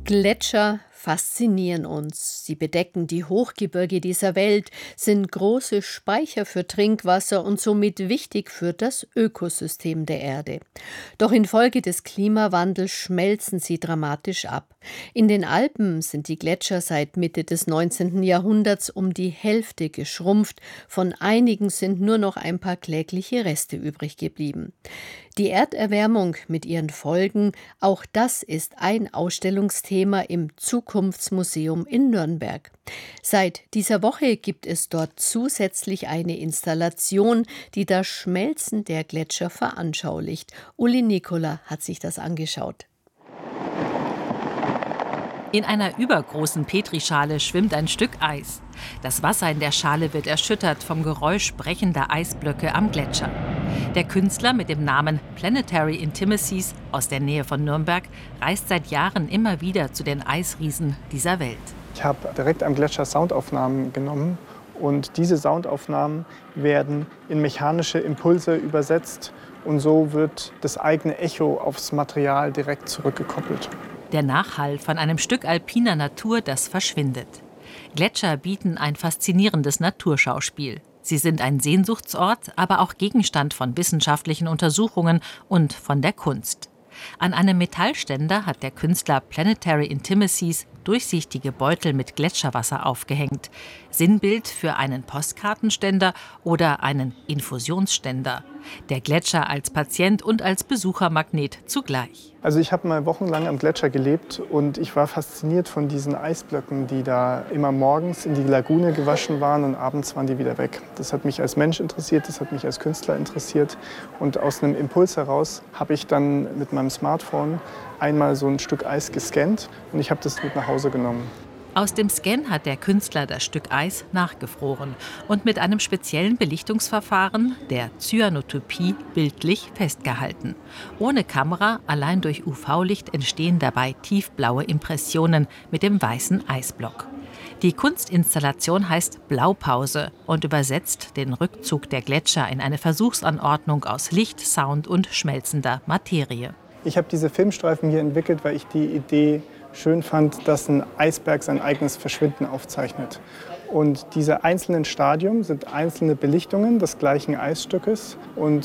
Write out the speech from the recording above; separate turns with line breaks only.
Gletscher faszinieren uns. Sie bedecken die Hochgebirge dieser Welt, sind große Speicher für Trinkwasser und somit wichtig für das Ökosystem der Erde. Doch infolge des Klimawandels schmelzen sie dramatisch ab. In den Alpen sind die Gletscher seit Mitte des 19. Jahrhunderts um die Hälfte geschrumpft. Von einigen sind nur noch ein paar klägliche Reste übrig geblieben. Die Erderwärmung mit ihren Folgen, auch das ist ein Ausstellungsthema im Zukunftsmuseum in Nürnberg. Seit dieser Woche gibt es dort zusätzlich eine Installation, die das Schmelzen der Gletscher veranschaulicht. Uli Nikola hat sich das angeschaut.
In einer übergroßen Petrischale schwimmt ein Stück Eis. Das Wasser in der Schale wird erschüttert vom Geräusch brechender Eisblöcke am Gletscher. Der Künstler mit dem Namen Planetary Intimacies aus der Nähe von Nürnberg reist seit Jahren immer wieder zu den Eisriesen dieser Welt.
Ich habe direkt am Gletscher Soundaufnahmen genommen und diese Soundaufnahmen werden in mechanische Impulse übersetzt und so wird das eigene Echo aufs Material direkt zurückgekoppelt.
Der Nachhall von einem Stück alpiner Natur, das verschwindet. Gletscher bieten ein faszinierendes Naturschauspiel. Sie sind ein Sehnsuchtsort, aber auch Gegenstand von wissenschaftlichen Untersuchungen und von der Kunst. An einem Metallständer hat der Künstler Planetary Intimacies durchsichtige Beutel mit Gletscherwasser aufgehängt. Sinnbild für einen Postkartenständer oder einen Infusionsständer. Der Gletscher als Patient und als Besuchermagnet zugleich.
Also ich habe mal wochenlang am Gletscher gelebt und ich war fasziniert von diesen Eisblöcken, die da immer morgens in die Lagune gewaschen waren und abends waren die wieder weg. Das hat mich als Mensch interessiert, das hat mich als Künstler interessiert und aus einem Impuls heraus habe ich dann mit meinem Smartphone einmal so ein Stück Eis gescannt und ich habe das mit nach Hause genommen.
Aus dem Scan hat der Künstler das Stück Eis nachgefroren und mit einem speziellen Belichtungsverfahren, der Cyanotopie, bildlich festgehalten. Ohne Kamera, allein durch UV-Licht entstehen dabei tiefblaue Impressionen mit dem weißen Eisblock. Die Kunstinstallation heißt Blaupause und übersetzt den Rückzug der Gletscher in eine Versuchsanordnung aus Licht, Sound und schmelzender Materie.
Ich habe diese Filmstreifen hier entwickelt, weil ich die Idee schön fand, dass ein Eisberg sein eigenes Verschwinden aufzeichnet. Und diese einzelnen Stadien sind einzelne Belichtungen des gleichen Eisstückes. Und